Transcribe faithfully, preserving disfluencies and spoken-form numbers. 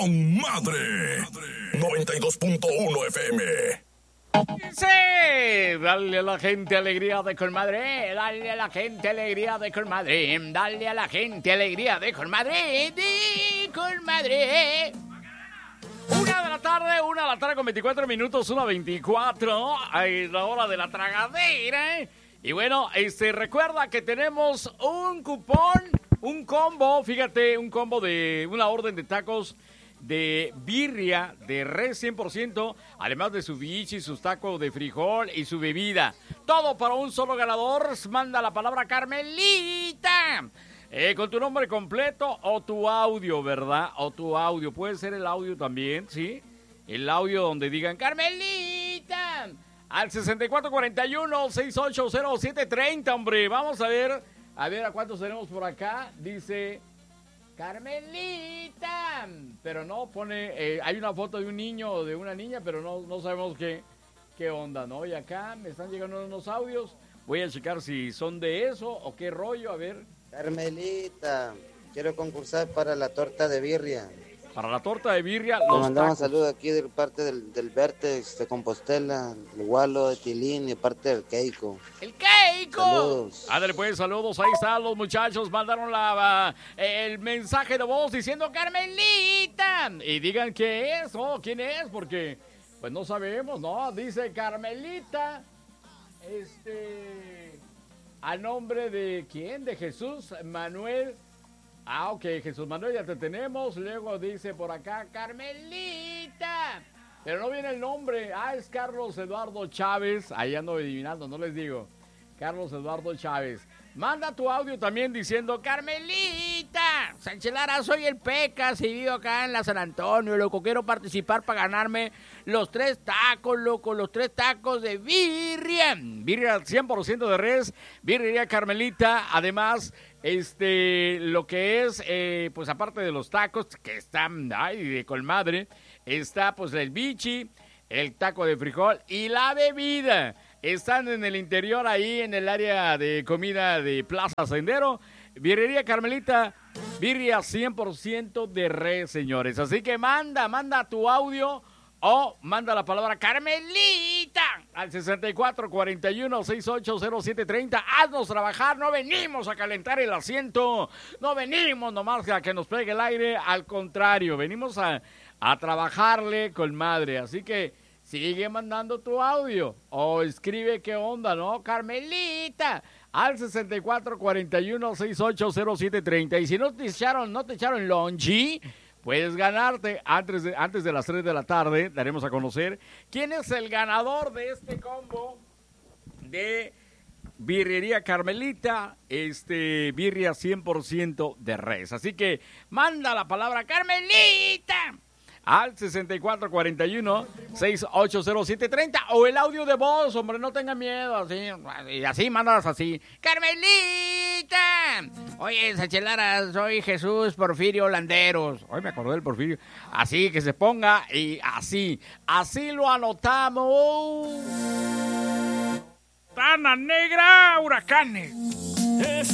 con madre. noventa y dos punto uno F M. Sí, dale a la gente alegría de Colmadre, dale a la gente alegría de Colmadre, dale a la gente alegría de Colmadre, de Colmadre. Una de la tarde, una de la tarde con veinticuatro minutos, una veinticuatro, es la hora de la tragadera. Y bueno, este, recuerda que tenemos un cupón, un combo, fíjate, un combo de una orden de tacos de birria de res cien por ciento, además de su bichi, sus tacos de frijol y su bebida. Todo para un solo ganador. Manda la palabra Carmelita. Eh, con tu nombre completo o tu audio, ¿verdad? O tu audio. Puede ser el audio también, ¿sí? El audio donde digan Carmelita. Al sesenta y cuatro cuarenta y uno, sesenta y ocho cero siete treinta, hombre. Vamos a ver, a ver a cuántos tenemos por acá. Dice Carmelita. Pero no pone, eh, hay una foto de un niño o de una niña, pero no, no sabemos qué, qué onda, ¿no? Y acá me están llegando unos audios. Voy a checar si son de eso o qué rollo, a ver. Carmelita, quiero concursar para la torta de birria. Para la torta de birria, Te los mandamos tacos. saludos aquí de parte del, del Vértex de Compostela, el Gualo de Tilín y parte del Keiko. ¡El Keiko! Saludos. Ándale pues, saludos, ahí están los muchachos, mandaron la, el mensaje de voz diciendo Carmelita. Y digan qué es, o oh, quién es, porque pues no sabemos, ¿no? Dice Carmelita, este, a nombre de ¿quién? De Jesús Manuel. Ah, ok, Jesús Manuel, ya te tenemos. Luego dice por acá, Carmelita. Pero no viene el nombre. Ah, es Carlos Eduardo Chávez. Ahí ando adivinando, no les digo. Carlos Eduardo Chávez. Manda tu audio también diciendo, Carmelita, Sánchez Lara, soy el Pecas y vivo acá en la San Antonio, loco. Quiero participar para ganarme los tres tacos, loco. Los tres tacos de birria. Birria cien por ciento de res. Birria Carmelita. Además, este, lo que es, eh, pues aparte de los tacos que están, ay, de colmadre, está pues el bichi, el taco de frijol y la bebida. Están en el interior ahí en el área de comida de Plaza Sendero. Birrería Carmelita, birria cien por ciento de res, señores. Así que manda, manda tu audio o manda la palabra Carmelita al sesenta y cuatro cuarenta y uno, sesenta y ocho cero siete treinta. Haznos trabajar, no venimos a calentar el asiento, no venimos nomás a que nos pegue el aire, al contrario, venimos a, a trabajarle con madre. Así que sigue mandando tu audio o escribe qué onda, ¿no? Carmelita al sesenta y cuatro cuarenta y uno, sesenta y ocho cero siete treinta. Y si no te echaron, no te echaron lonchi, puedes ganarte antes de, antes de las tres de la tarde. Daremos a conocer quién es el ganador de este combo de Birrería Carmelita, este birria cien por ciento de res. Así que manda la palabra Carmelita al sesenta y cuatro cuarenta y uno, sesenta y ocho cero siete treinta o el audio de voz, hombre, no tengan miedo, así, y así, mándalas así. ¡Carmelita! Oye, Sánchez Lara, soy Jesús Porfirio Landeros. Hoy me acordé del Porfirio. Así que se ponga y así, así lo anotamos. Tana Negra, huracanes.